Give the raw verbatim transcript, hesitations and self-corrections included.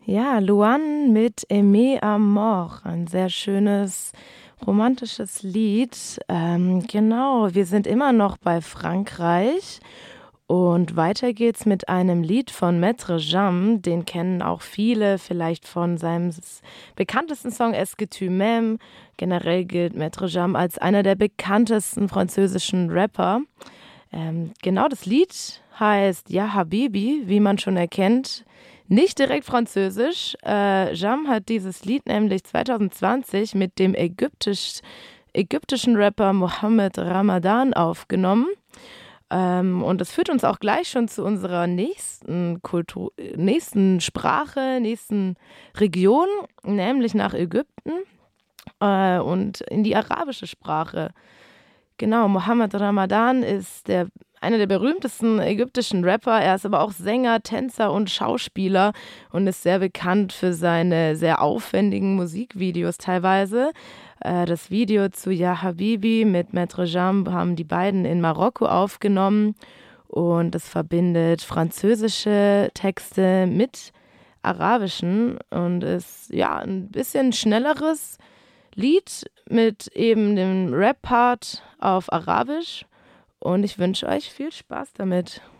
Ja, Luan mit Aimé à mort, ein sehr schönes romantisches Lied. Ähm, genau, wir sind immer noch bei Frankreich und weiter geht's mit einem Lied von Maître Jam. Den kennen auch viele vielleicht von seinem s- bekanntesten Song Est-ce que tu m'aimes. Generell gilt Maître Jam als einer der bekanntesten französischen Rapper. Ähm, genau, das Lied heißt Ja Habibi, wie man schon erkennt. Nicht direkt französisch. Äh, Jam hat dieses Lied nämlich zwanzig zwanzig mit dem ägyptisch, ägyptischen Rapper Mohammed Ramadan aufgenommen. Ähm, und das führt uns auch gleich schon zu unserer nächsten Kultur, nächsten Sprache, nächsten Region, nämlich nach Ägypten äh, und in die arabische Sprache. Genau, Mohammed Ramadan ist der, einer der berühmtesten ägyptischen Rapper. Er ist aber auch Sänger, Tänzer und Schauspieler und ist sehr bekannt für seine sehr aufwendigen Musikvideos teilweise. Äh, das Video zu Ya Habibi mit Maître Jam haben die beiden in Marokko aufgenommen und es verbindet französische Texte mit arabischen und ist ja ein bisschen schnelleres Lied mit eben dem Rap-Part auf Arabisch und ich wünsche euch viel Spaß damit.